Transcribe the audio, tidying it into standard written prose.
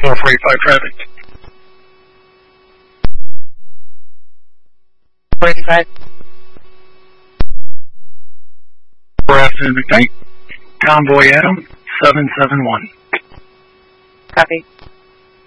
445 traffic. 485. Good afternoon, McKnight. Convoy Adam, 771. Copy.